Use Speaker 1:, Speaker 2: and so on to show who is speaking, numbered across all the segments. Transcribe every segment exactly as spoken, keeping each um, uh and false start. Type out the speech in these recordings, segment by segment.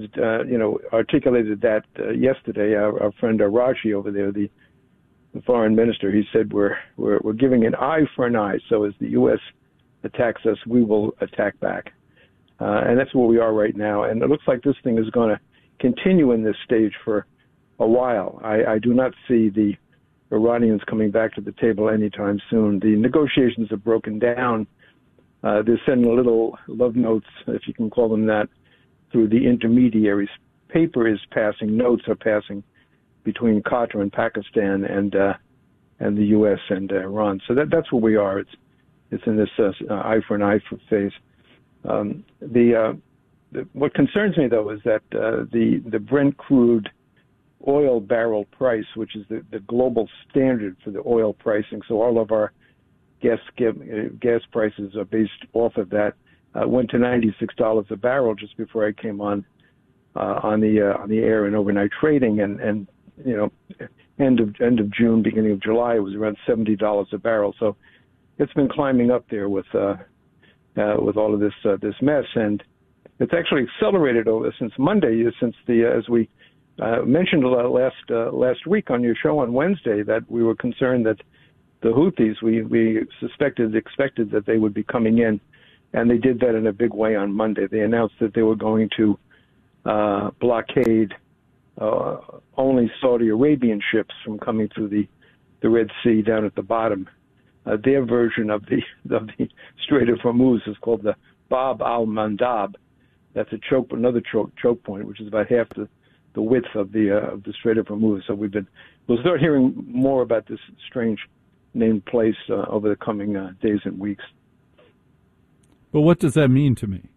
Speaker 1: uh, you know, articulated that uh, yesterday. Our, our friend Arashi over there, the, the foreign minister, he said we're, we're we're giving an eye for an eye. So as the U S attacks us, we will attack back, uh, and that's where we are right now. And it looks like this thing is going to continue in this stage for a while. I, I do not see the Iranians coming back to the table anytime soon. The negotiations have broken down. Uh, they're sending little love notes, if you can call them that, through the intermediaries. Paper is passing, notes are passing between Qatar and Pakistan and uh, and the U S and uh, Iran. So that that's where we are. It's it's in this uh, eye for an eye for phase. Um, the, uh, the what concerns me though is that uh, the the Brent crude oil barrel price, which is the, the global standard for the oil pricing, so all of our gas gas prices are based off of that, uh, went to ninety-six dollars a barrel just before I came on uh, on the uh, on the air in overnight trading, and, and you know end of end of June, beginning of July, it was around seventy dollars a barrel. So it's been climbing up there with uh, uh, with all of this uh, this mess, and it's actually accelerated over since Monday, since the uh, as we uh, mentioned last uh, last week on your show on Wednesday that we were concerned that the Houthis, we, we suspected, expected that they would be coming in, and they did that in a big way on Monday. They announced that they were going to uh, blockade uh, only Saudi Arabian ships from coming through the, the Red Sea down at the bottom. Uh, their version of the of the Strait of Hormuz is called the Bab al-Mandab. That's a choke, another choke, choke point, which is about half the, the width of the uh, of the Strait of Hormuz. So we've been we'll start hearing more about this strange named place uh, over the coming uh, days and weeks.
Speaker 2: But what does that mean to me?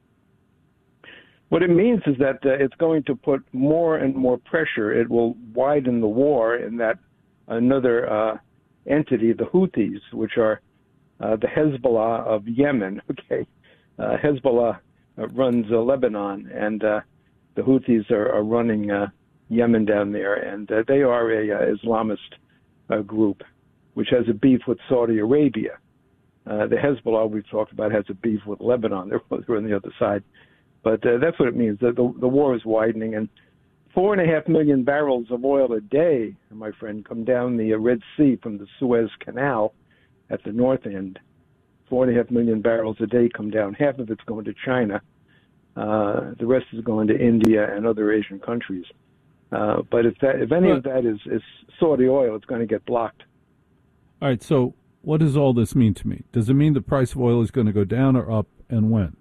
Speaker 1: What it means is that uh, it's going to put more and more pressure. It will widen the war in that another uh, entity, the Houthis, which are uh, the Hezbollah of Yemen. Okay, uh, Hezbollah uh, runs uh, Lebanon, and uh, the Houthis are, are running uh, Yemen down there, and uh, they are a uh, Islamist uh, group which has a beef with Saudi Arabia. Uh, the Hezbollah we've talked about has a beef with Lebanon. They're, they're on the other side. But uh, that's what it means. The, the, the war is widening, and four and a half million barrels of oil a day, my friend, come down the Red Sea from the Suez Canal at the north end. Four and a half million barrels a day come down. Half of it's going to China. Uh, the rest is going to India and other Asian countries. Uh, but if that, if any of that is, is Saudi oil, it's going to get blocked.
Speaker 2: All right, so what does all this mean to me? Does it mean the price of oil is going to go down or up, and when?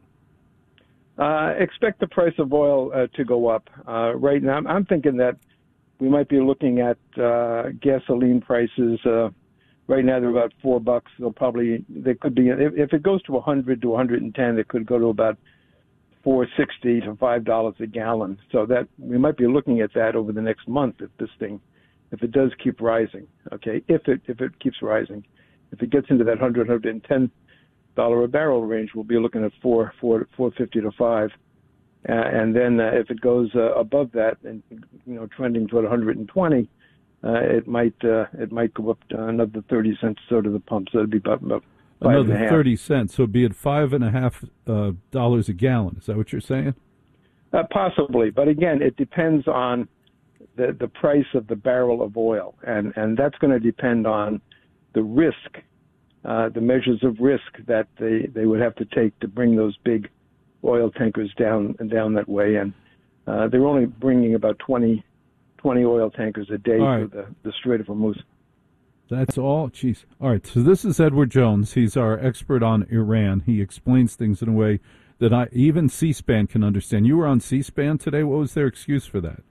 Speaker 1: Uh, expect the price of oil uh, to go up. Uh, right now, I'm, I'm thinking that we might be looking at uh, gasoline prices. Uh, right now, they're about four bucks. They'll probably, they could be, if, if it goes to one hundred to one hundred ten, it could go to about four sixty to five dollars a gallon. So that we might be looking at that over the next month if this thing, if it does keep rising. Okay, if it if it keeps rising, if it gets into that one hundred, one hundred ten dollar a barrel range, we'll be looking at four, four, four fifty to five, uh, and then uh, if it goes uh, above that and you know trending toward one hundred twenty, uh, it might uh, it might go up to another thirty cents or so to the pump. So it'd be about, about five
Speaker 2: another
Speaker 1: and a half.
Speaker 2: thirty cents. So it'd be at five and a half uh, dollars a gallon. Is that what you're saying?
Speaker 1: Uh, possibly, but again, it depends on the the price of the barrel of oil, and and that's going to depend on the risk. Uh, the measures of risk that they, they would have to take to bring those big oil tankers down and down that way. And uh, they're only bringing about twenty, twenty oil tankers a day
Speaker 2: right.
Speaker 1: through the, the Strait of Hormuz.
Speaker 2: That's all? Jeez. All right, so this is Edward Jones. He's our expert on Iran. He explains things in a way that I even C-SPAN can understand. You were on C-SPAN today. What was their excuse for that?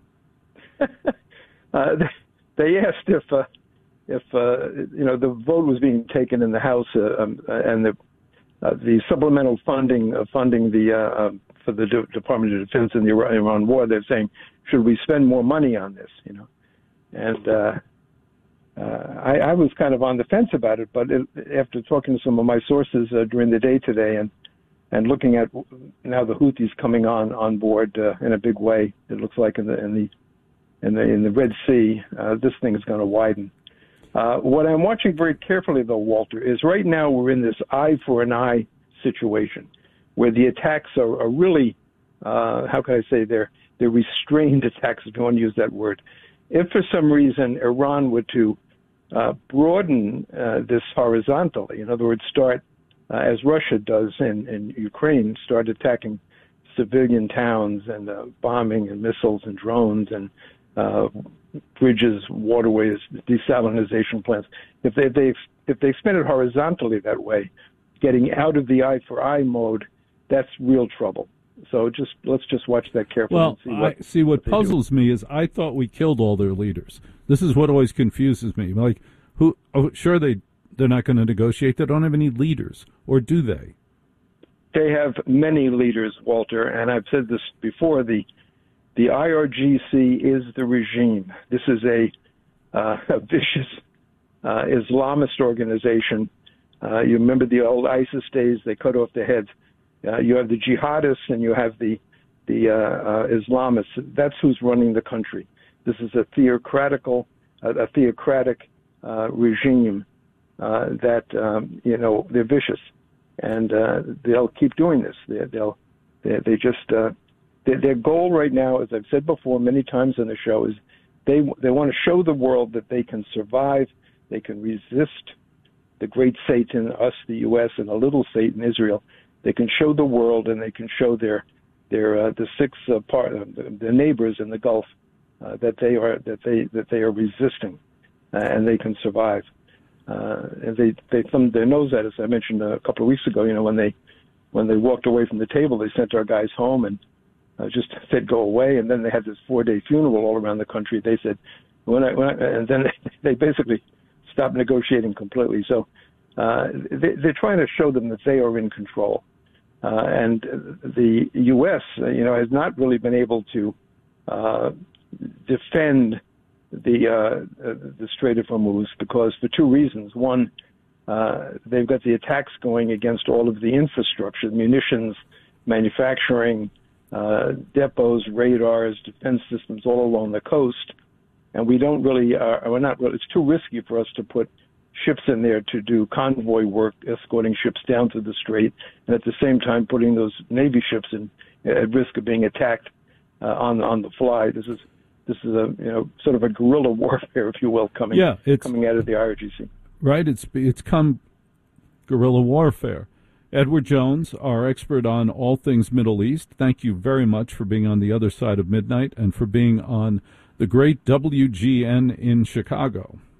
Speaker 1: uh, they, they asked if... Uh, If uh, you know the vote was being taken in the House uh, um, and the uh, the supplemental funding uh, funding the uh, uh, for the De- Department of Defense in the Iran, Iran war, they're saying, should we spend more money on this? You know, and uh, uh, I, I was kind of on the fence about it, but it, after talking to some of my sources uh, during the day today and and looking at now the Houthis coming on on board uh, in a big way, it looks like in the in the in the in the Red Sea, uh, this thing is going to widen. Uh, what I'm watching very carefully, though, Walter, is right now we're in this eye for an eye situation where the attacks are, are really, uh, how can I say, they're they're restrained attacks, if you want to use that word. If for some reason Iran were to uh, broaden uh, this horizontally, in other words, start, uh, as Russia does in, in Ukraine, start attacking civilian towns and uh, bombing and missiles and drones and uh, bridges, waterways, desalinization plants. If they, if they if they expand it horizontally that way, getting out of the eye for eye mode, that's real trouble. So just let's just watch that carefully.
Speaker 2: Well,
Speaker 1: and see what,
Speaker 2: I, see what,
Speaker 1: what
Speaker 2: puzzles me is I thought we killed all their leaders. This is what always confuses me. Like, who? Oh, sure, they they're not going to negotiate. They don't have any leaders, or do they?
Speaker 1: They have many leaders, Walter, and I've said this before. The the I R G C is the regime. This is a, uh, a vicious uh, Islamist organization. Uh, you remember the old ISIS days? They cut off the heads. Uh, you have the jihadists and you have the the uh, uh, Islamists. That's who's running the country. This is a theocratical, uh, a theocratic uh, regime uh, that um, you know they're vicious, and uh, they'll keep doing this. They, they'll they, they just uh, their, their goal right now, as I've said before many times on the show, is they they want to show the world that they can survive, they can resist the great Satan, us, the U S, and the little Satan, Israel. They can show the world, and they can show their their uh, the six uh, part uh, the, the neighbors in the Gulf uh, that they are that they that they are resisting, uh, and they can survive. Uh, and they they thumbed their nose at us. I mentioned a couple of weeks ago. You know, when they when they walked away from the table, they sent our guys home and uh, just said go away. And then they had this four day funeral all around the country. They said when I, when I and then they, they basically stopped negotiating completely. So uh, they, they're trying to show them that they are in control. Uh, and the U S, uh, you know, has not really been able to uh, defend the uh, the Strait of Hormuz because for two reasons. One, uh, they've got the attacks going against all of the infrastructure, munitions, manufacturing, uh, depots, radars, defense systems all along the coast, and we don't really, uh, we're not. Really, it's too risky for us to put ships in there to do convoy work, escorting ships down to the strait, and at the same time putting those Navy ships in at risk of being attacked uh, on on the fly. This is this is a you know sort of a guerrilla warfare, if you will, coming
Speaker 2: yeah, it's,
Speaker 1: coming out of the I R G C.
Speaker 2: Right, it's it's come guerrilla warfare. Edward Jones, our expert on all things Middle East, thank you very much for being on the other side of midnight and for being on the great W G N in Chicago.